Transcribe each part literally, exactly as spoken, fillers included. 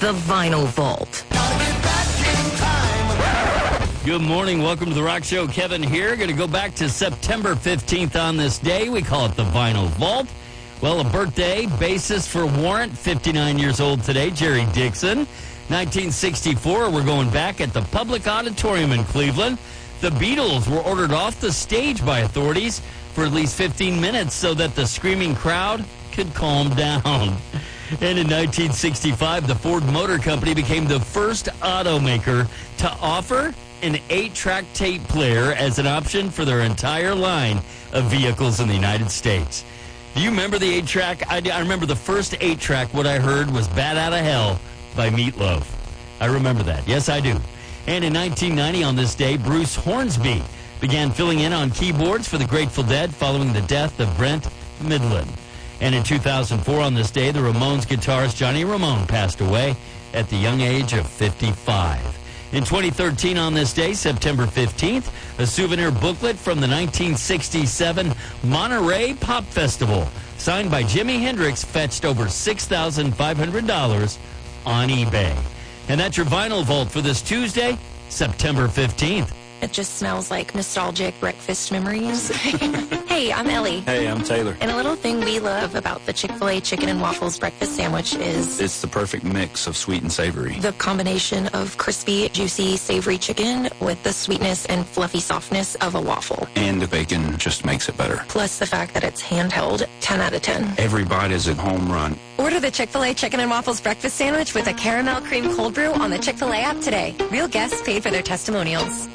The Vinyl Vault. Good morning. Welcome to the Rock Show. Kevin here. Going to go back to September fifteenth on this day. We call it the Vinyl Vault. Well, a birthday bassist for Warrant, fifty-nine years old today, Jerry Dixon. nineteen sixty-four, we're going back at the Public Auditorium in Cleveland. The Beatles were ordered off the stage by authorities for at least fifteen minutes so that the screaming crowd could calm down. And in nineteen sixty-five, the Ford Motor Company became the first automaker to offer an eight-track tape player as an option for their entire line of vehicles in the United States. Do you remember the eight-track? I, I remember the first eight-track, what I heard was Bat Outta Hell by Meatloaf. I remember that. Yes, I do. And in nineteen ninety, on this day, Bruce Hornsby began filling in on keyboards for the Grateful Dead following the death of Brent Midland. And in two thousand four, on this day, the Ramones guitarist Johnny Ramone passed away at the young age of fifty-five. In twenty thirteen, on this day, September fifteenth, a souvenir booklet from the nineteen sixty-seven Monterey Pop Festival, signed by Jimi Hendrix, fetched over six thousand five hundred dollars on eBay. And that's your Vinyl Vault for this Tuesday, September fifteenth. It just smells like nostalgic breakfast memories. Hey, I'm Ellie. Hey, I'm Taylor. And a little thing we love about the Chick-fil-A Chicken and Waffles breakfast sandwich is... It's the perfect mix of sweet and savory. The combination of crispy, juicy, savory chicken with the sweetness and fluffy softness of a waffle. And the bacon just makes it better. Plus the fact that it's handheld, ten out of ten. Every bite is a home run. Order the Chick-fil-A Chicken and Waffles breakfast sandwich with a caramel cream cold brew on the Chick-fil-A app today. Real guests paid for their testimonials.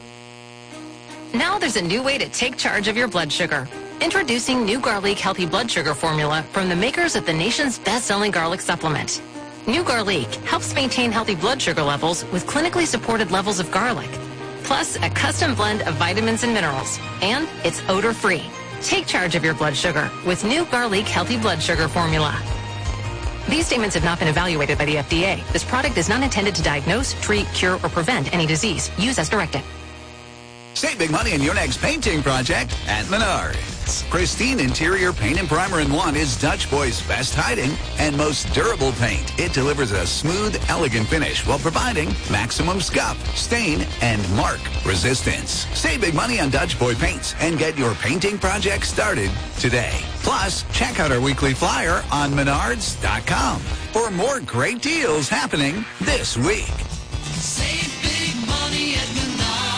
Now there's a new way to take charge of your blood sugar. Introducing New Garlic Healthy Blood Sugar Formula from the makers of the nation's best-selling garlic supplement. New Garlic helps maintain healthy blood sugar levels with clinically supported levels of garlic, plus a custom blend of vitamins and minerals, and it's odor-free. Take charge of your blood sugar with New Garlic Healthy Blood Sugar Formula. These statements have not been evaluated by the F D A. This product is not intended to diagnose, treat, cure, or prevent any disease. Use as directed. Save big money on your next painting project at Menards. Pristine interior paint and primer in one is Dutch Boy's best hiding and most durable paint. It delivers a smooth, elegant finish while providing maximum scuff, stain, and mark resistance. Save big money on Dutch Boy paints and get your painting project started today. Plus, check out our weekly flyer on Menards dot com for more great deals happening this week. Save big money at Menards.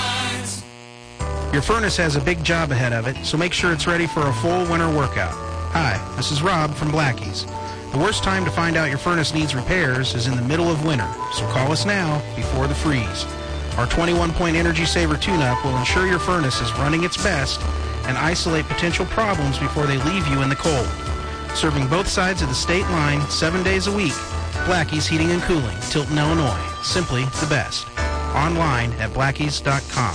Your furnace has a big job ahead of it, so make sure it's ready for a full winter workout. Hi, this is Rob from Blackie's. The worst time to find out your furnace needs repairs is in the middle of winter, so call us now before the freeze. Our twenty-one point Energy Saver tune-up will ensure your furnace is running its best and isolate potential problems before they leave you in the cold. Serving both sides of the state line seven days a week, Blackie's Heating and Cooling, Tilton, Illinois. Simply the best. Online at blackies dot com.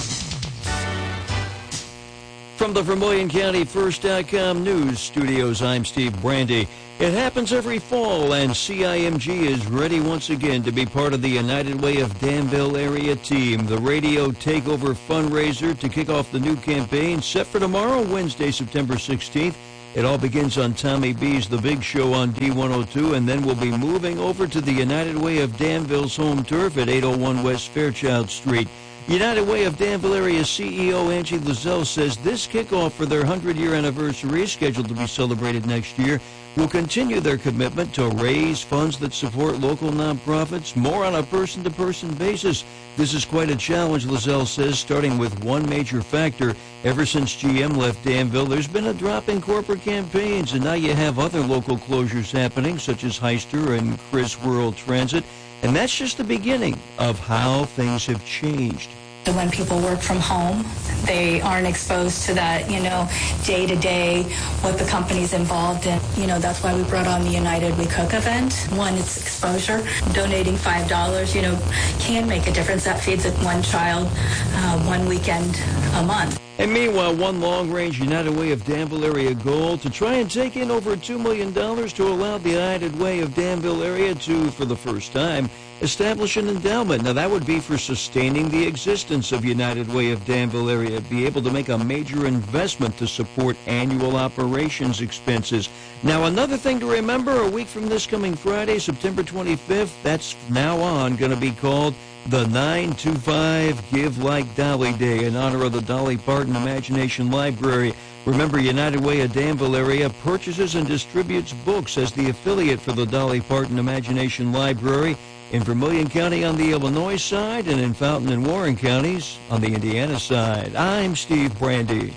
From the Vermilion County First dot com News Studios, I'm Steve Brandy. It happens every fall, and C I M G is ready once again to be part of the United Way of Danville area team. The Radio Takeover fundraiser to kick off the new campaign set for tomorrow, Wednesday, September sixteenth. It all begins on Tommy B's The Big Show on D one oh two, and then we'll be moving over to the United Way of Danville's home turf at eight oh one West Fairchild Street. United Way of Danville area C E O Angie Lozelle says this kickoff for their hundred-year anniversary, scheduled to be celebrated next year, will continue their commitment to raise funds that support local nonprofits more on a person-to-person basis. This is quite a challenge, Lozelle says, starting with one major factor. Ever since G M left Danville, there's been a drop in corporate campaigns, and now you have other local closures happening, such as Heister and Chris World Transit. And that's just the beginning of how things have changed. When people work from home, they aren't exposed to that, you know, day-to-day, what the company's involved in. You know, that's why we brought on the United We Cook event. One, it's exposure. Donating five dollars, you know, can make a difference. That feeds one child uh, one weekend a month. And meanwhile, one long-range United Way of Danville area goal to try and take in over two million dollars to allow the United Way of Danville area to, for the first time, establish an endowment. Now, that would be for sustaining the existence of United Way of Danville area, be able to make a major investment to support annual operations expenses. Now, another thing to remember, a week from this coming Friday, September twenty-fifth, that's now on, going to be called the nine two five Give Like Dolly Day in honor of the Dolly Parton Imagination Library. Remember, United Way of Danville area purchases and distributes books as the affiliate for the Dolly Parton Imagination Library in Vermilion County on the Illinois side and in Fountain and Warren counties on the Indiana side. I'm Steve Brandy.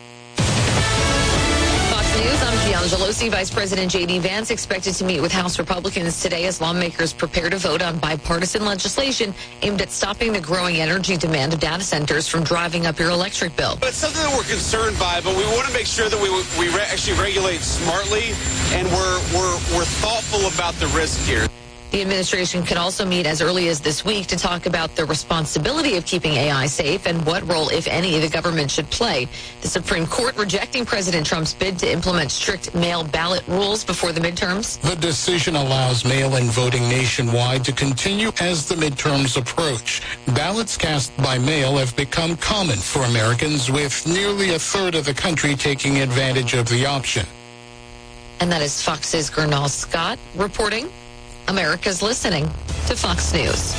Fox News, I'm Gian Gelosi. Vice President J D. Vance expected to meet with House Republicans today as lawmakers prepare to vote on bipartisan legislation aimed at stopping the growing energy demand of data centers from driving up your electric bill. It's something that we're concerned by, but we want to make sure that we we re- actually regulate smartly and we're we're we're thoughtful about the risk here. The administration could also meet as early as this week to talk about the responsibility of keeping A I safe and what role, if any, the government should play. The Supreme Court rejecting President Trump's bid to implement strict mail ballot rules before the midterms. The decision allows mail-in voting nationwide to continue as the midterms approach. Ballots cast by mail have become common for Americans, with nearly a third of the country taking advantage of the option. And that is Fox's Gernal Scott reporting. America's listening to Fox News.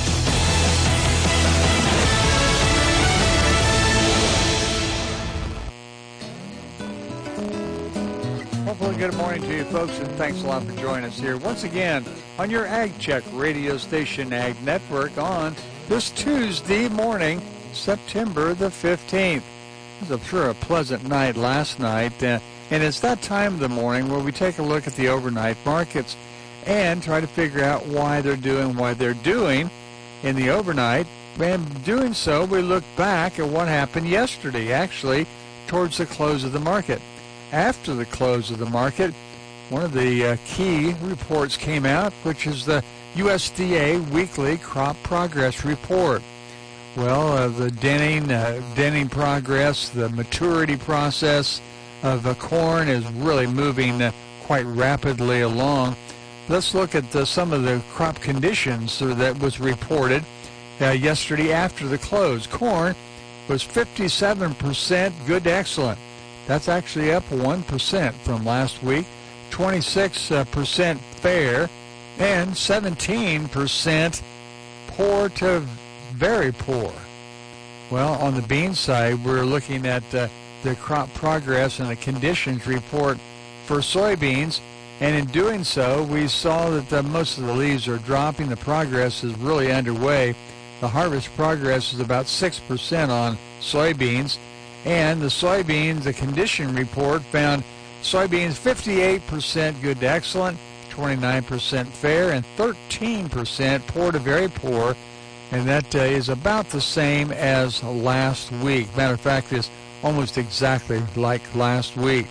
Hopefully, good morning to you folks, and thanks a lot for joining us here once again on your Ag Check radio station, Ag Network, on this Tuesday morning, September the fifteenth. It was a sure a pleasant night last night, uh, and it's that time of the morning where we take a look at the overnight markets and try to figure out why they're doing what they're doing in the overnight. And doing so, we look back at what happened yesterday, actually, towards the close of the market. After the close of the market, one of the uh, key reports came out, which is the U S D A Weekly Crop Progress Report. Well, uh, the denning, uh, denning progress, the maturity process of the corn is really moving uh, quite rapidly along. Let's look at the, some of the crop conditions that was reported uh, yesterday after the close. Corn was fifty-seven percent good to excellent. That's actually up one percent from last week. twenty-six percent fair and seventeen percent poor to very poor. Well, on the bean side, we're looking at uh, the crop progress and the conditions report for soybeans. And in doing so, we saw that the, most of the leaves are dropping. The progress is really underway. The harvest progress is about six percent on soybeans. And the soybeans, the condition report found soybeans fifty-eight percent good to excellent, twenty-nine percent fair, and thirteen percent poor to very poor. And that uh, is about the same as last week. Matter of fact, it's almost exactly like last week.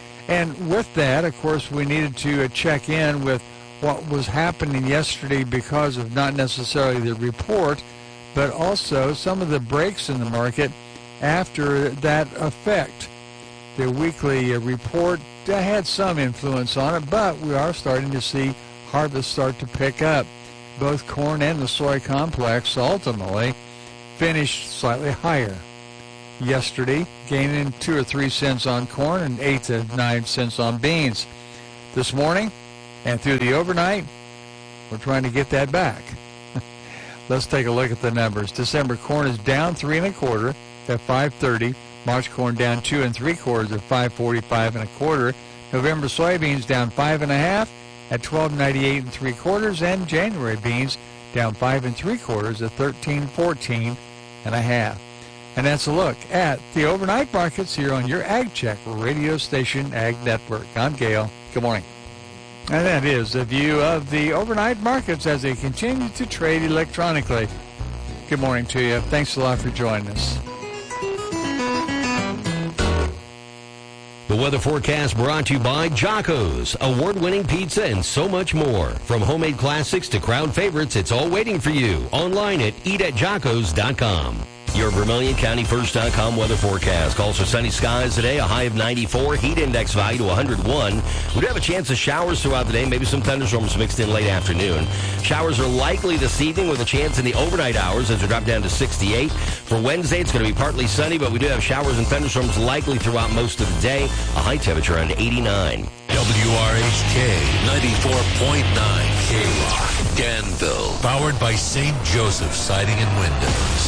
And with that, of course, we needed to check in with what was happening yesterday because of not necessarily the report, but also some of the breaks in the market after that effect. The weekly report had some influence on it, but we are starting to see harvest start to pick up. Both corn and the soy complex ultimately finished slightly higher yesterday, gaining two or three cents on corn and eight to nine cents on beans. This morning and through the overnight, we're trying to get that back. Let's take a look at the numbers. December corn is down three and a quarter at five thirty. March corn down two and three quarters at five forty-five and a quarter. November soybeans down five and a half at twelve ninety-eight and three quarters, and January beans down five and three quarters at thirteen fourteen and a half. And that's a look at the overnight markets here on your Ag Check radio station, Ag Network. I'm Gale. Good morning. And that is a view of the overnight markets as they continue to trade electronically. Good morning to you. Thanks a lot for joining us. The weather forecast brought to you by Jocko's, award-winning pizza and so much more. From homemade classics to crowd favorites, it's all waiting for you online at eat at jockos dot com. Your Vermilion County First dot com weather forecast. Also sunny skies today, a high of ninety-four, heat index value to one hundred one. We do have a chance of showers throughout the day, maybe some thunderstorms mixed in late afternoon. Showers are likely this evening with a chance in the overnight hours as we drop down to sixty-eight. For Wednesday, it's going to be partly sunny, but we do have showers and thunderstorms likely throughout most of the day. A high temperature around eighty-nine. W R H K ninety-four point nine K Rock, Danville. Powered by Saint Joseph Siding and Windows.